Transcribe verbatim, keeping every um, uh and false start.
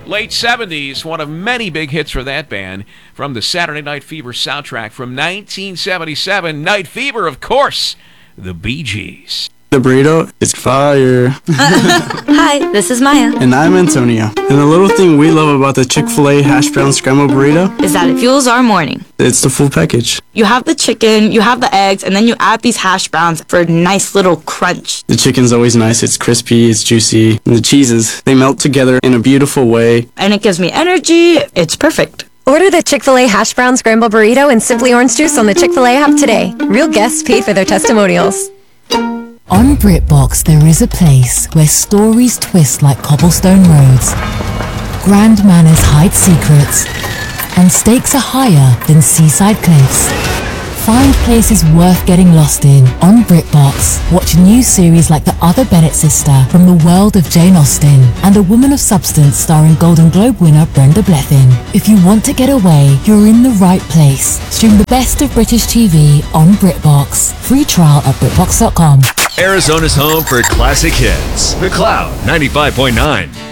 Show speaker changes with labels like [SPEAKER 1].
[SPEAKER 1] Late seventies, one of many big hits for that band from the Saturday Night Fever soundtrack from nineteen seventy-seven. Night Fever, of course, the Bee Gees.
[SPEAKER 2] The burrito is fire.
[SPEAKER 3] Hi, this is Maya.
[SPEAKER 2] And I'm Antonio. And the little thing we love about the Chick-fil-A hash brown scrambled burrito
[SPEAKER 3] is that it fuels our morning.
[SPEAKER 2] It's the full package.
[SPEAKER 3] You have the chicken, you have the eggs, and then you add these hash browns for a nice little crunch.
[SPEAKER 2] The chicken's always nice. It's crispy, it's juicy. And the cheeses, they melt together in a beautiful way.
[SPEAKER 3] And it gives me energy. It's perfect.
[SPEAKER 4] Order the Chick-fil-A hash brown scrambled burrito and Simply Orange Juice on the Chick-fil-A app today. Real guests paid for their testimonials.
[SPEAKER 5] On BritBox, there is a place where stories twist like cobblestone roads, grand manners hide secrets, and stakes are higher than seaside cliffs. Find places worth getting lost in on BritBox. Watch new series like The Other Bennett Sister from the world of Jane Austen and A Woman of Substance starring Golden Globe winner Brenda Blethyn. If you want to get away, you're in the right place. Stream the best of British T V on BritBox. Free trial at BritBox dot com.
[SPEAKER 6] Arizona's home for classic hits. The Cloud ninety-five point nine.